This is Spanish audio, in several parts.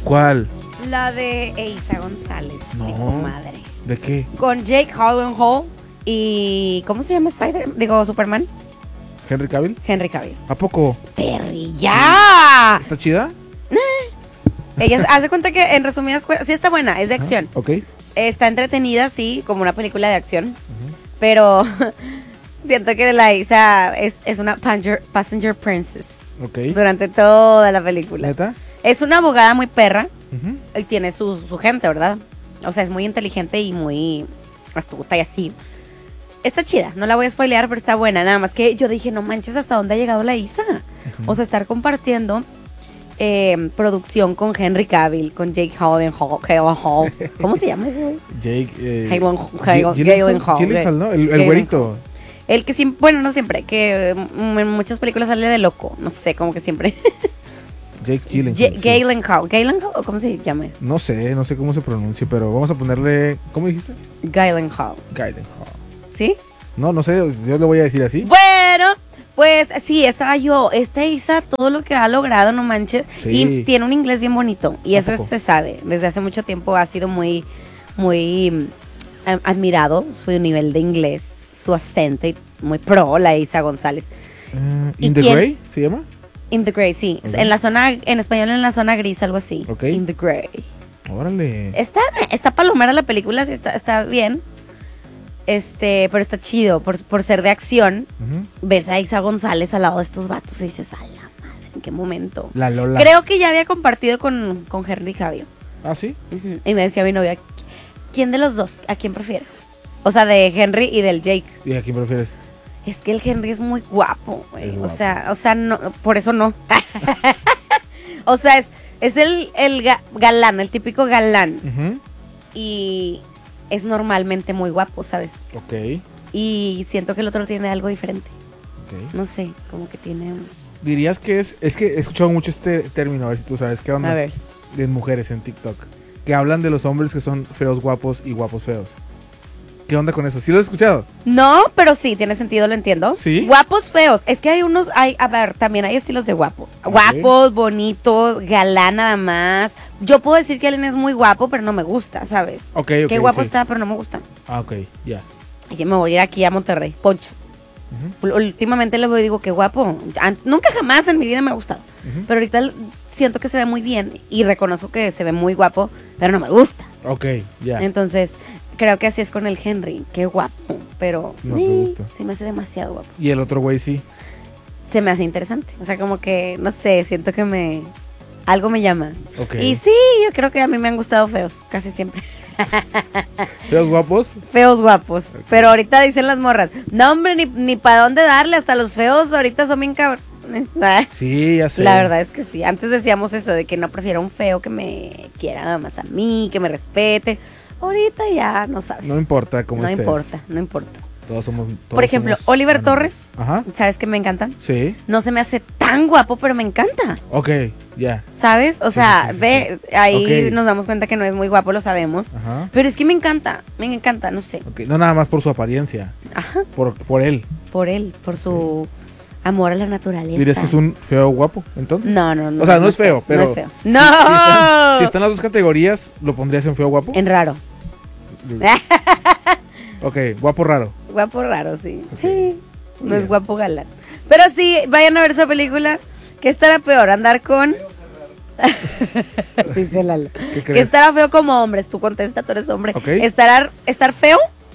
¿Cuál? La de Eiza González, mi No. comadre. ¿De qué? Con Jake Gyllenhaal y... ¿cómo se llama Superman? ¿Henry Cavill? Henry Cavill. ¿A poco? ¡Perry, ya! ¿Está chida? Ella hace cuenta que en resumidas cuentas, sí está buena, es de acción. Ok. Está entretenida, sí, como una película de acción. Pero siento que la Isa es una passenger princess Ok. durante toda la película. ¿Neta? Es una abogada muy perra Ujú. y tiene su gente, ¿verdad? O sea, es muy inteligente y muy astuta y así. Está chida, no la voy a spoilear, pero está buena. Nada más que yo dije, no manches, ¿hasta dónde ha llegado la Isa? O sea, estar compartiendo producción con Henry Cavill, con Jake Gyllenhaal. ¿Cómo se llama ese güey? Jake... Gyllenhaal. Gyllenhaal, ¿no? El Gyllenhaal. güerito. El que siempre, bueno, no siempre, que en muchas películas sale de loco. No sé, como que siempre. Jake Gyllenhaal. sí. Gyllenhaal, ¿o cómo se llama? No sé cómo se pronuncia, pero vamos a ponerle... ¿Cómo dijiste? Gyllenhaal. Gyllenhaal. ¿Sí? No sé, yo le voy a decir así. Bueno, pues sí, estaba yo. Esta Isa, todo lo que ha logrado, no manches. Sí. Y tiene un inglés bien bonito. Y ¿A eso poco? se sabe. Desde hace mucho tiempo ha sido muy admirado su nivel de inglés, su acento. Y muy pro, la Isa González. ¿Y ¿In the quién? Grey se llama? In the Grey, sí. Ok. En la zona, en español, en la zona gris, algo así. Ok. In the Grey. Órale. Está palomera la película, sí, está bien. Pero está chido. Por ser de acción, Ujú. ves a Isa González al lado de estos vatos y dices, a la madre, ¿en qué momento? La Lola. Creo que ya había compartido con Henry Cavill. ¿Ah, sí? Ujú. Y me decía mi novia, ¿quién de los dos? ¿A quién prefieres? O sea, de Henry y del Jake. ¿Y a quién prefieres? Es que el Henry es muy guapo, güey. Es O guapo. sea, no, por eso no. O sea, es el galán, el típico galán. Ujú. Y es normalmente muy guapo, ¿sabes? Ok. Y siento que el otro tiene algo diferente. Ok. No sé, como que tiene... Dirías que es que he escuchado mucho este término, a ver si tú sabes qué onda. A ver. De mujeres en TikTok. Que hablan de los hombres que son feos guapos y guapos feos. ¿Qué onda con eso? ¿Sí lo has escuchado? No, pero sí, tiene sentido, lo entiendo. ¿Sí? Guapos feos. Es que a ver, también hay estilos de guapos. Guapos, bonitos, galán nada más. Yo puedo decir que alguien es muy guapo, pero no me gusta, ¿sabes? Ok, Qué guapo sí. está, pero no me gusta. Ah, ok, ya. Y que me voy a ir aquí a Monterrey. Poncho. Ujú. Últimamente le veo y digo, qué guapo. Nunca jamás en mi vida me ha gustado. Ujú. Pero ahorita siento que se ve muy bien y reconozco que se ve muy guapo, pero no me gusta. Ok, ya. Entonces, creo que así es con el Henry. Qué guapo, pero No te gusta. sí me hace demasiado guapo. Y el otro güey sí. Se me hace interesante. O sea, como que, no sé, siento que algo me llama. Ok. Y sí, yo creo que a mí me han gustado feos, casi siempre. ¿Feos guapos? Feos guapos. Pero ahorita dicen las morras, no hombre, ni para dónde darle, hasta los feos ahorita son bien cabrones. Sí, ya sé. La verdad es que sí. Antes decíamos eso de que no prefiero un feo que me quiera nada más a mí, que me respete. Ahorita ya no sabes. No importa cómo No estés. importa, no importa. Todos somos... Por ejemplo, Oliver Torres, Ajá. ¿sabes que me encantan? Sí. No se me hace tan guapo, pero me encanta. Ok, ya. ¿Sabes? O Sí, sea, sí, sí, ve, ahí Ok. nos damos cuenta que no es muy guapo, lo sabemos. Ajá. Pero es que me encanta, no sé. Ok, no nada más por su apariencia. Ajá, Por él. por él, por su amor a la naturaleza. ¿Dirías que es un feo guapo, entonces? No, no, no. O sea, no es feo, pero... No es feo. si- ¡No! Si están las dos categorías, ¿lo pondrías en feo guapo? En raro. Ok, guapo raro. Guapo raro, sí. Ok. Sí. No Bien. es guapo galán. Pero sí, vayan a ver esa película. ¿Qué estará peor? Andar con. Dice Lalo. ¿Qué ¿Qué crees? estará feo como hombres? Tú contesta, tú eres hombre. Ok. ¿Estar feo?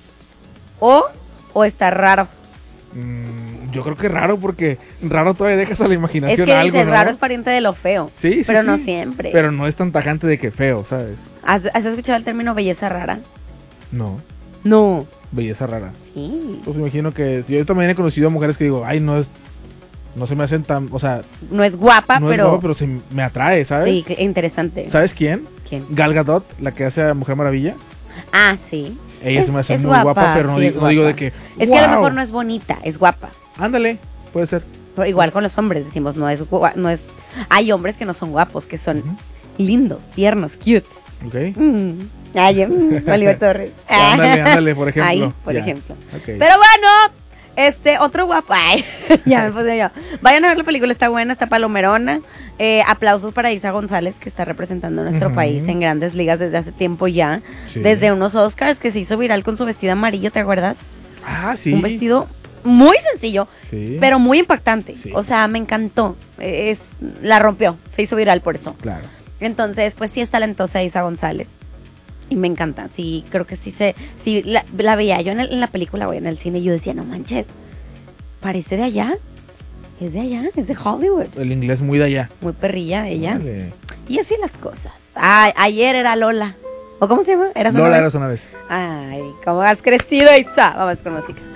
¿O estar raro? Yo creo que raro porque raro todavía dejas a la imaginación Es que algo, dices, ¿no? raro es pariente de lo feo. Sí, sí, Pero no sí. siempre. Pero no es tan tajante de que feo, ¿sabes? ¿Has escuchado el término belleza rara? No, No. belleza rara. Sí. Pues me imagino que... Yo también he conocido mujeres que digo, ay, no se me hacen tan... O sea, No es guapa, no es pero. guapa, pero se me atrae, ¿sabes? Sí, interesante. ¿Sabes quién? ¿Quién? Gal Gadot, la que hace a Mujer Maravilla. Ah, sí. Ella se me hace es muy guapa, pero no, sí, es no digo guapa. de que... Es que a lo "Wow". mejor no es bonita, es guapa. Ándale, puede ser. Pero igual con los hombres decimos, no es. Hay hombres que no son guapos, que son lindos, tiernos, cutes. Ok. Ay, Oliver Torres. Ándale, por ejemplo. Ahí, por Ya. ejemplo. Ok. Pero bueno, Otro guapo. Ay, ya me puse yo. Vayan a ver la película, está buena, está palomerona. Aplausos para Isa González, que está representando a nuestro país en grandes ligas desde hace tiempo ya. Sí. Desde unos Oscars que se hizo viral con su vestido amarillo, ¿te acuerdas? Ah, sí. Un vestido muy sencillo, Sí. pero muy impactante. Sí. O sea, me encantó. La rompió, se hizo viral por eso. Claro. Entonces, pues sí es talentosa Isa González. Y me encanta, sí, creo que sí, la veía yo en la película, güey, en el cine, y yo decía, no manches, parece de allá, es de Hollywood. El inglés muy de allá. Muy perrilla ella. Vale. Y así las cosas. Ay, ayer era Lola. ¿O cómo se llama? ¿Eras una Lola vez? eras una vez. Ay, cómo has crecido, Isa. Vamos con música.